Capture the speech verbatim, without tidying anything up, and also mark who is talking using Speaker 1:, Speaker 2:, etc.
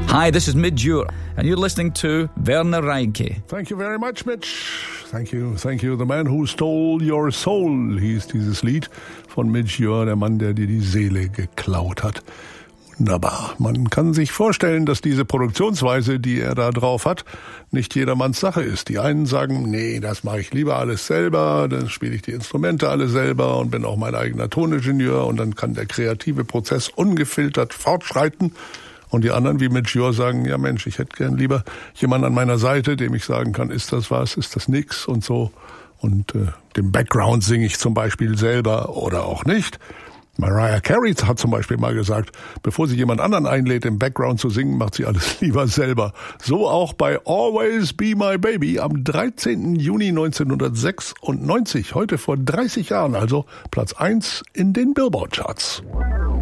Speaker 1: Hi, this is Midge Ure, and you're listening to Werner Reinke.
Speaker 2: Thank you very much, Mitch. Thank you, thank you. The Man Who Stole Your Soul hieß dieses Lied von Midge Ure, der Mann, der dir die Seele geklaut hat. Wunderbar. Man kann sich vorstellen, dass diese Produktionsweise, die er da drauf hat, nicht jedermanns Sache ist. Die einen sagen, nee, das mache ich lieber alles selber, dann spiele ich die Instrumente alle selber und bin auch mein eigener Toningenieur und dann kann der kreative Prozess ungefiltert fortschreiten. Und die anderen, wie Midge Ure, sagen, ja Mensch, ich hätte gern lieber jemanden an meiner Seite, dem ich sagen kann, ist das was, ist das nix und so. Und äh, den Background singe ich zum Beispiel selber oder auch nicht. Mariah Carey hat zum Beispiel mal gesagt, bevor sie jemand anderen einlädt, im Background zu singen, macht sie alles lieber selber. So auch bei Always Be My Baby am dreizehnten Juni neunzehnhundertsechsundneunzig, heute vor dreißig Jahren, also Platz eins in den Billboard-Charts.